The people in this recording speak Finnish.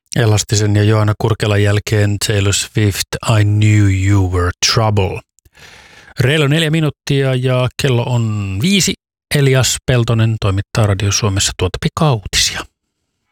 Elastisen ja Johanna Kurkelan jälkeen Taylor Swift, I Knew You Were Trouble. Reilu 4 minuuttia ja kello on 5. Elias Peltonen toimittaa Radio Suomessa tuota pikauutisia.